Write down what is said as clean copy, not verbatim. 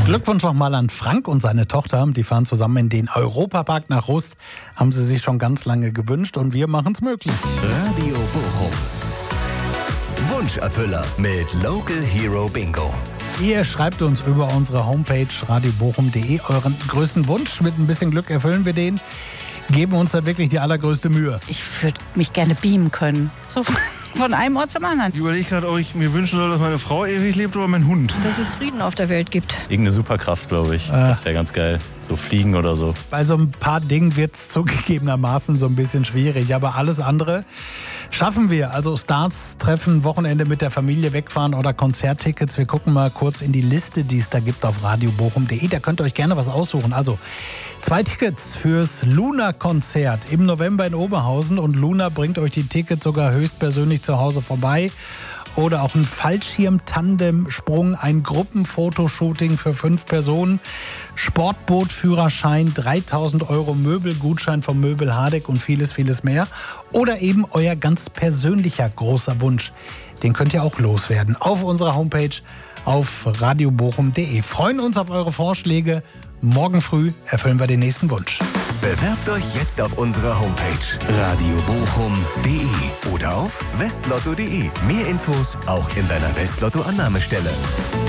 Glückwunsch nochmal an Frank und seine Tochter. Die fahren zusammen in den Europapark nach Rust. Haben sie sich schon ganz lange gewünscht und wir machen es möglich. Radio Bochum. Wunscherfüller mit Local Hero Bingo. Ihr schreibt uns über unsere Homepage radiobochum.de euren größten Wunsch. Mit ein bisschen Glück erfüllen wir den. Geben uns da wirklich die allergrößte Mühe. Ich würde mich gerne beamen können. So von einem Ort zum anderen. Ich überlege gerade, ob ich mir wünschen soll, dass meine Frau ewig lebt oder mein Hund. Dass es Frieden auf der Welt gibt. Irgendeine Superkraft, glaube ich. Das wäre ganz geil. So fliegen oder so. Bei so ein paar Dingen wird es zugegebenermaßen so ein bisschen schwierig. Aber alles andere schaffen wir. Also Stars treffen, Wochenende mit der Familie wegfahren oder Konzerttickets. Wir gucken mal kurz in die Liste, die es da gibt auf radiobochum.de. Da könnt ihr euch gerne was aussuchen. Also 2 Tickets fürs Luna-Konzert im November in Oberhausen. Und Luna bringt euch die Tickets sogar höchstpersönlich zu Hause vorbei. Oder auch ein Fallschirm-Tandem-Sprung, ein Gruppenfotoshooting für 5 Personen, Sportbootführerschein, 3.000 € Möbelgutschein vom Möbel Hardegg und vieles, vieles mehr. Oder eben euer ganz persönlicher großer Wunsch. Den könnt ihr auch loswerden auf unserer Homepage auf radiobochum.de. Freuen uns auf eure Vorschläge. Morgen früh erfüllen wir den nächsten Wunsch. Bewerbt euch jetzt auf unserer Homepage radiobochum.de oder auf westlotto.de. Mehr Infos auch in deiner Westlotto-Annahmestelle.